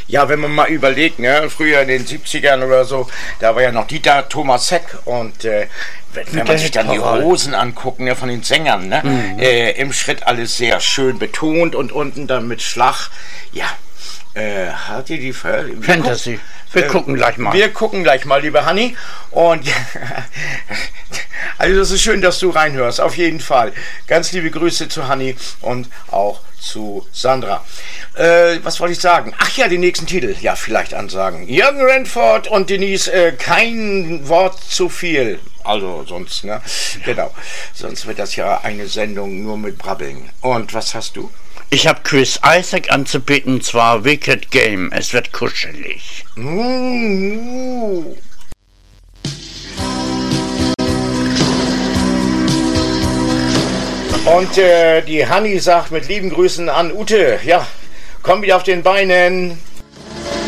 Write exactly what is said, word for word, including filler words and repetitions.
Ja, wenn man mal überlegt, ne, früher in den siebzigern oder so, da war ja noch Dieter Thomas Heck und äh, wenn, wenn man sich dann die Hosen anguckt, ne, von den Sängern, ne, mhm. äh, im Schritt alles sehr schön betont und unten dann mit Schlag, ja, äh, hat ihr die Ver Fantasy. Wir äh, gucken gleich mal. Wir gucken gleich mal, liebe Hanni. Und also das ist schön, dass du reinhörst, auf jeden Fall. Ganz liebe Grüße zu Hanni und auch zu Sandra. Äh, was wollte ich sagen? Ach ja, die nächsten Titel. Ja, vielleicht ansagen. Jürgen Renford und Denise, äh, kein Wort zu viel. Also sonst, ne? Genau. Sonst wird das ja eine Sendung nur mit Brabbeln. Und was hast du? Ich habe Chris Isaak anzubieten, und zwar Wicked Game. Es wird kuschelig. Mm-hmm. Und äh, die Hanni sagt mit lieben Grüßen an Ute. Ja, komm wieder auf den Beinen.